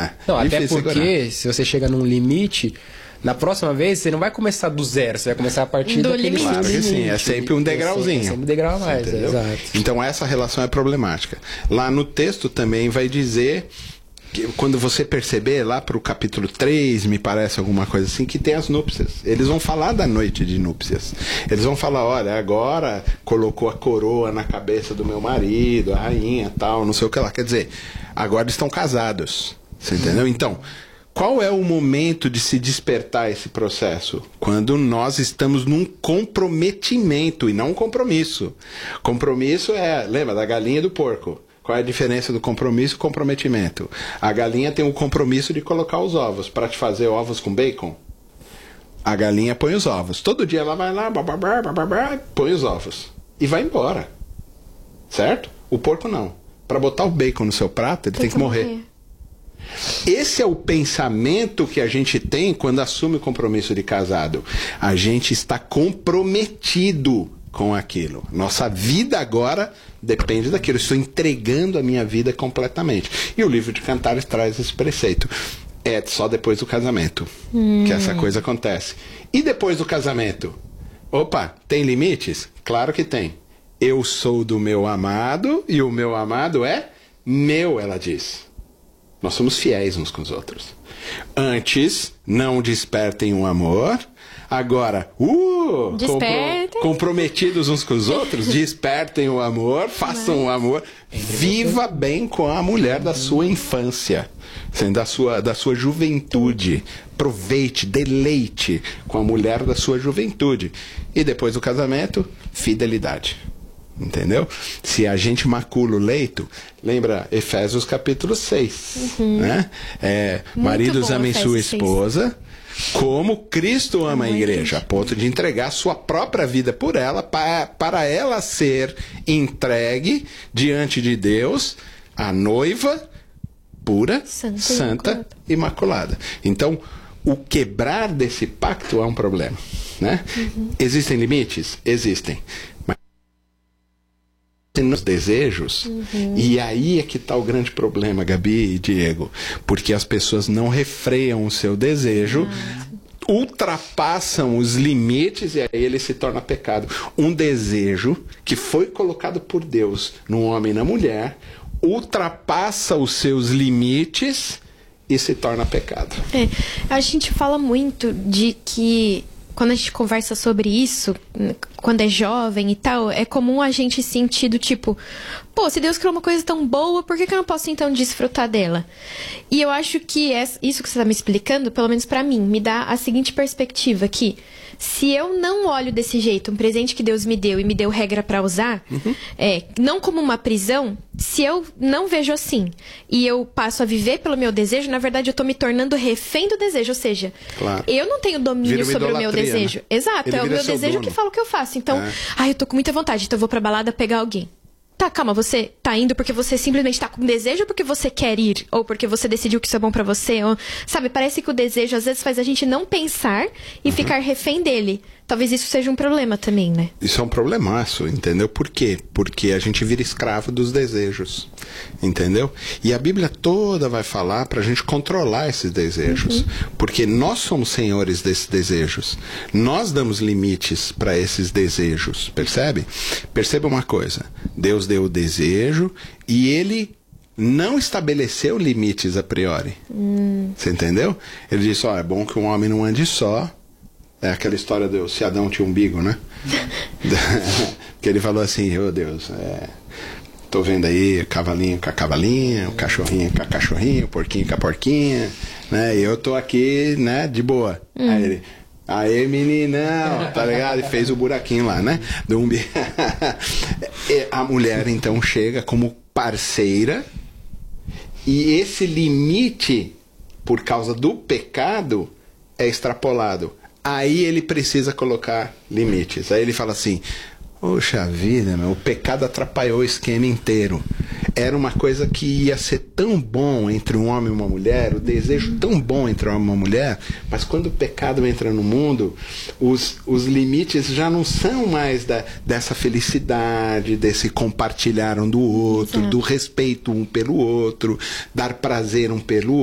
Não, até difícil porque se você chega num limite, na próxima vez você não vai começar do zero, você vai começar a partir daquele seu Claro que limite. sim, é sempre um degrauzinho. É sempre um degrau a mais, Entendeu? exato. Então essa relação é problemática. Lá no texto também vai dizer que quando você perceber, lá pro capítulo 3, me parece alguma coisa assim, que tem as núpcias. Eles vão falar da noite de núpcias. Eles vão falar, olha, agora colocou a coroa na cabeça do meu marido, a rainha, tal, não sei o que lá. Quer dizer, agora estão casados. Você entendeu? Então, qual é o momento de se despertar esse processo? Quando nós estamos num comprometimento e não um compromisso. Compromisso lembra da galinha e do porco. Qual é a diferença do compromisso e comprometimento? A galinha tem o compromisso de colocar os ovos. Para te fazer ovos com bacon, a galinha põe os ovos. Todo dia ela vai lá, põe os ovos. E vai embora. Certo? O porco não. Para botar o bacon no seu prato, ele tem que morrer. Esse é o pensamento que a gente tem quando assume o compromisso de casado. A gente está comprometido com aquilo. Nossa vida agora depende daquilo. Eu estou entregando a minha vida completamente. E o livro de Cantares traz esse preceito. É só depois do casamento que essa coisa acontece. E depois do casamento? Opa, tem limites? Claro que tem. Eu sou do meu amado e o meu amado é meu, ela diz. Nós somos fiéis uns com os outros. Antes, não despertem um amor. Agora, comprometidos uns com os outros, despertem o amor, façam o amor. Viva bem com a mulher da sua infância, da sua juventude. Aproveite, deleite com a mulher da sua juventude. E depois do casamento, fidelidade. Entendeu? Se a gente macula o leito, lembra Efésios capítulo 6, né? Maridos amem sua esposa como Cristo ama a igreja, a ponto de entregar sua própria vida por ela, para ela ser entregue diante de Deus, a noiva pura, santa, imaculada. Então, o quebrar desse pacto é um problema, né? Existem limites? Existem. Nos desejos, e aí é que está o grande problema, Gabi e Diego, porque as pessoas não refreiam o seu desejo, ultrapassam os limites e aí ele se torna pecado. Um desejo que foi colocado por Deus no homem e na mulher, ultrapassa os seus limites e se torna pecado. A gente fala muito de que quando a gente conversa sobre isso, quando é jovem e tal, é comum a gente sentir do tipo, pô, se Deus criou uma coisa tão boa, por que eu não posso então desfrutar dela? E eu acho que isso que você está me explicando, pelo menos pra mim, me dá a seguinte perspectiva, que se eu não olho desse jeito, um presente que Deus me deu e me deu regra pra usar, não como uma prisão, se eu não vejo assim e eu passo a viver pelo meu desejo, na verdade eu tô me tornando refém do desejo, ou seja, eu não tenho domínio sobre o meu desejo. Né? Exato, é o meu desejo que fala o que eu faço. Então, eu tô com muita vontade, então eu vou pra balada pegar alguém. Tá, calma, você tá indo porque você simplesmente tá com desejo ou porque você quer ir? Ou porque você decidiu que isso é bom pra você? Ou, sabe, parece que o desejo às vezes faz a gente não pensar e ficar refém dele. Talvez isso seja um problema também, né? Isso é um problemaço, entendeu? Por quê? Porque a gente vira escravo dos desejos, entendeu? E a Bíblia toda vai falar pra gente controlar esses desejos. Porque nós somos senhores desses desejos. Nós damos limites para esses desejos, percebe? Perceba uma coisa. Deus deu o desejo e ele não estabeleceu limites a priori. Você entendeu? Ele disse, é bom que um homem não ande só. É aquela história do se Adão tinha umbigo, né? Que ele falou assim, Deus, tô vendo aí o cavalinho com a cavalinha, o cachorrinho com a cachorrinha, o porquinho com a porquinha, né? E eu tô aqui, né, de boa. Aí ele, aí meninão, tá ligado? E fez o buraquinho lá, né? Do umbigo. A mulher então chega como parceira e esse limite, por causa do pecado, é extrapolado. Aí ele precisa colocar limites. Aí ele fala assim, poxa vida, o pecado atrapalhou o esquema inteiro. Era uma coisa que ia ser tão bom entre um homem e uma mulher, o desejo tão bom entre um homem e uma mulher, mas quando o pecado entra no mundo, os limites já não são mais dessa felicidade, desse compartilhar um do outro, do respeito um pelo outro, dar prazer um pelo